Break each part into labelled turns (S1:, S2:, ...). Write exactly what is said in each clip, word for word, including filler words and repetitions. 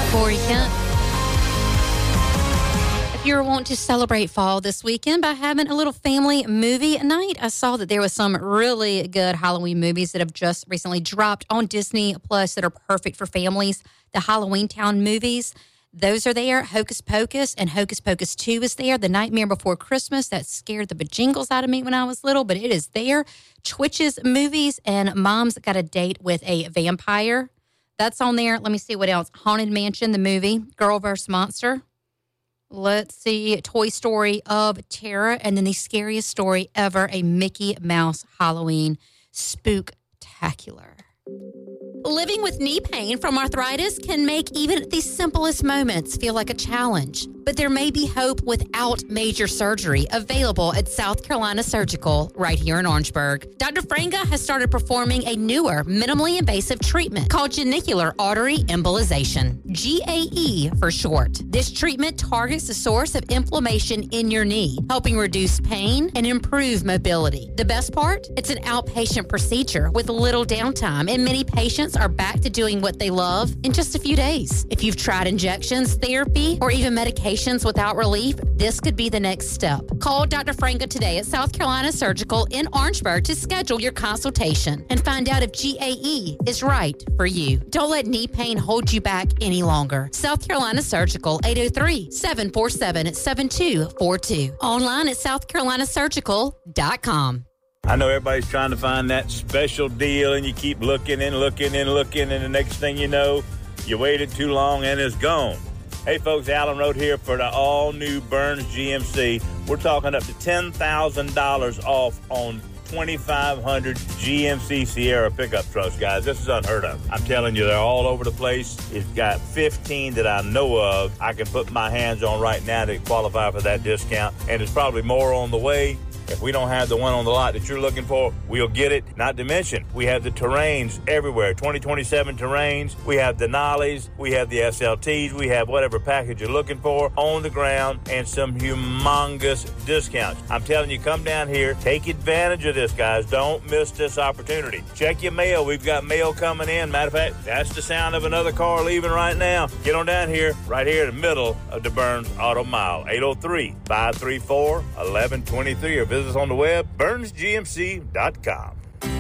S1: Corey Kent. If you're wanting to celebrate fall this weekend by having a little family movie night, I saw that there was some really good Halloween movies that have just recently dropped on Disney Plus that are perfect for families. The Halloween Town movies, those are there. Hocus Pocus and Hocus Pocus two is there. The Nightmare Before Christmas, that scared the bejingles out of me when I was little, but it is there. Twitch's movies and Mom's Got a Date with a Vampire. That's on there. Let me see what else. Haunted Mansion, the movie. Girl versus Monster. Let's see. Toy Story of Terror. And then the scariest story ever, a Mickey Mouse Halloween Spooktacular. Living with knee pain from arthritis can make even the simplest moments feel like a challenge. But there may be hope without major surgery available at South Carolina Surgical right here in Orangeburg. Doctor Franga has started performing a newer, minimally invasive treatment called genicular artery embolization, G A E for short. This treatment targets the source of inflammation in your knee, helping reduce pain and improve mobility. The best part? It's an outpatient procedure with little downtime, and many patients are back to doing what they love in just a few days. If you've tried injections, therapy, or even medications without relief, this could be the next step. Call Doctor Franga today at South Carolina Surgical in Orangeburg to schedule your consultation and find out if G A E is right for you. Don't let knee pain hold you back any longer. South Carolina Surgical, eight oh three, seven four seven, seven two four two. Online at south carolina surgical dot com.
S2: I know everybody's trying to find that special deal, and you keep looking and looking and looking, and the next thing you know, you waited too long and it's gone. Hey, folks, Alan Road here for the all-new Burns G M C. We're talking up to ten thousand dollars off on twenty-five hundred G M C Sierra pickup trucks, guys. This is unheard of. I'm telling you, they're all over the place. It's got fifteen that I know of I can put my hands on right now to qualify for that discount, and there's probably more on the way. If we don't have the one on the lot that you're looking for, we'll get it. Not to mention, we have the Terrains everywhere. twenty twenty-seven Terrains. We have Denali's. We have the S L Ts. We have whatever package you're looking for on the ground and some humongous discounts. I'm telling you, come down here. Take advantage of this, guys. Don't miss this opportunity. Check your mail. We've got mail coming in. Matter of fact, that's the sound of another car leaving right now. Get on down here, right here in the middle of the Burns Auto Mile. eight oh three, five three four, one one two three or visit us on the web, burns g m c dot com.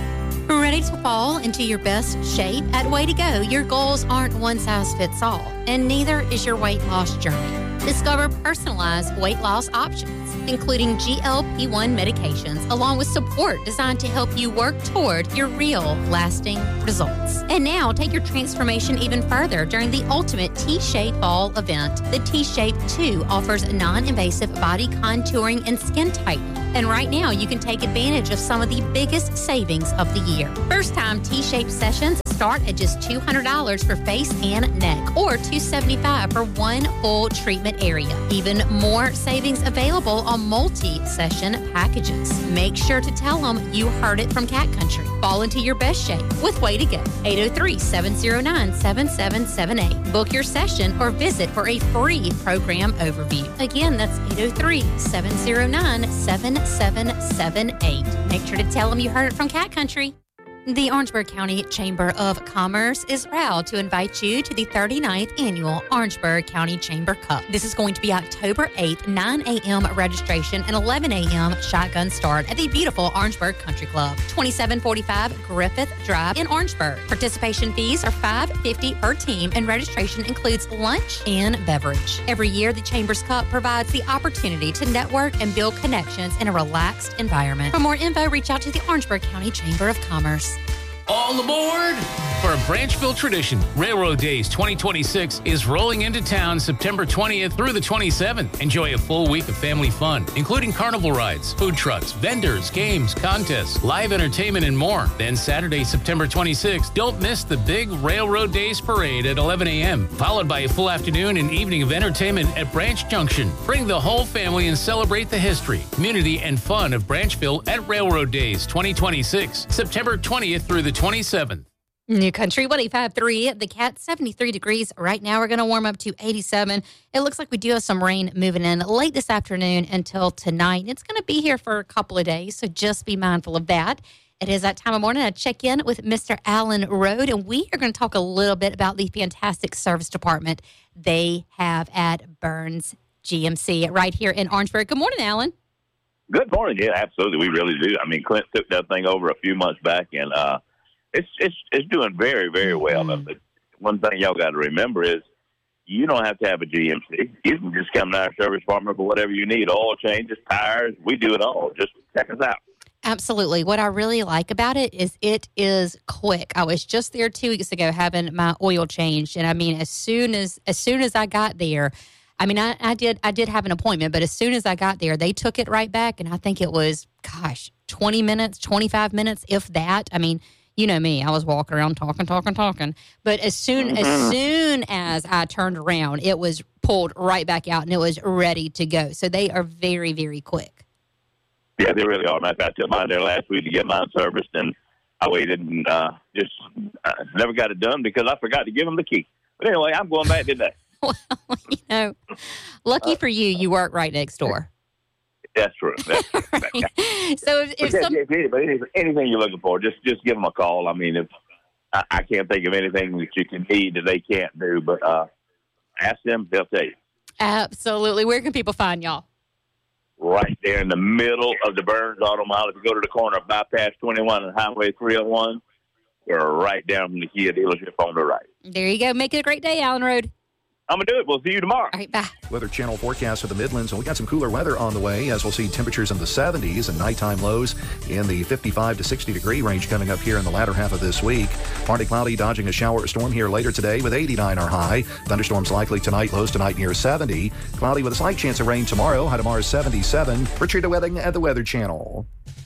S1: Ready to fall into your best shape? At Way to Go, your goals aren't one size fits all, and neither is your weight loss journey. Discover personalized weight loss options, including G L P one medications, along with support designed to help you work toward your real, lasting results. And now, take your transformation even further during the Ultimate T-Shape Fall event. The T-Shape two offers non-invasive body contouring and skin tightening. And right now, you can take advantage of some of the biggest savings of the year. First-time T-Shape sessions start at just two hundred dollars for face and neck, or two hundred seventy-five dollars for one full treatment area. Even more savings available on multi-session packages. Make sure to tell them you heard it from Cat Country. Fall into your best shape with Way to Go. eight oh three, seven oh nine, seven seven seven eight. Book your session or visit for a free program overview. Again, that's eight oh three, seven oh nine, seven seven seven eight. Make sure to tell them you heard it from Cat Country. The Orangeburg County Chamber of Commerce is proud to invite you to the thirty-ninth Annual Orangeburg County Chamber Cup. This is going to be October eighth, nine a.m. registration and eleven a.m. shotgun start at the beautiful Orangeburg Country Club, twenty-seven forty-five Griffith Drive in Orangeburg. Participation fees are five dollars and fifty cents per team, and registration includes lunch and beverage. Every year, the Chamber's Cup provides the opportunity to network and build connections in a relaxed environment. For more info, reach out to the Orangeburg County Chamber of Commerce.
S3: All aboard! For a Branchville tradition, Railroad Days twenty twenty-six is rolling into town September twentieth through the twenty-seventh. Enjoy a full week of family fun, including carnival rides, food trucks, vendors, games, contests, live entertainment, and more. Then Saturday, September twenty-sixth, don't miss the big Railroad Days parade at eleven a.m., followed by a full afternoon and evening of entertainment at Branch Junction. Bring the whole family and celebrate the history, community, and fun of Branchville at Railroad Days twenty twenty-six, September twentieth through the twenty-seventh.
S1: New Country one oh five point three, the Cat, seventy-three degrees. Right now, we're going to warm up to eighty-seven. It looks like we do have some rain moving in late this afternoon until tonight. It's going to be here for a couple of days, so just be mindful of that. It is that time of morning. I check in with Mister Alan Road, and we are going to talk a little bit about the fantastic service department they have at Burns G M C right here in Orangeburg. Good morning, Alan.
S4: Good morning. Yeah, absolutely. We really do. I mean, Clint took that thing over a few months back, and uh, it's it's it's doing very, very well. Mm-hmm. But one thing y'all got to remember is you don't have to have a G M C. You can just come to our service department for whatever you need, oil changes, tires. We do it all. Just check us out.
S1: Absolutely. What I really like about it is it is quick. I was just there two weeks ago having my oil changed, and I mean, as soon as as soon as I got there, I mean, I, I did I did have an appointment, but as soon as I got there, they took it right back, and I think it was, gosh, twenty minutes, twenty-five minutes, if that. I mean, you know me, I was walking around talking, talking, talking. But as soon mm-hmm. as soon as I turned around, it was pulled right back out, and it was ready to go. So they are very, very quick.
S4: Yeah, they really are. I got to mine there last week to get mine serviced, and I waited and uh, just uh, never got it done because I forgot to give them the key. But anyway, I'm going back today.
S1: Well, you know, lucky for you, you work right next door.
S4: That's true. That's true.
S1: Right. So if, if
S4: yeah,
S1: some...
S4: yeah, but anything, anything you're looking for, just just give them a call. I mean, if I, I can't think of anything that you can need that they can't do, but uh, ask them, they'll tell you.
S1: Absolutely. Where can people find y'all?
S4: Right there in the middle of the Burns Auto Mile. If you go to the corner of Bypass twenty-one and Highway three oh one, we're right down from the Kia dealership on the right.
S1: There you go. Make it a great day, Alan Road.
S4: I'm going to do it. We'll see you tomorrow.
S1: All right, bye.
S5: Weather Channel forecast for the Midlands, and we got some cooler weather on the way as we'll see temperatures in the seventies and nighttime lows in the fifty-five to sixty degree range coming up here in the latter half of this week. Partly cloudy, dodging a shower or storm here later today with eighty-nine our high. Thunderstorms likely tonight, lows tonight near seventy. Cloudy with a slight chance of rain tomorrow, high tomorrow seventy-seven. Richard Wedding at the Weather Channel.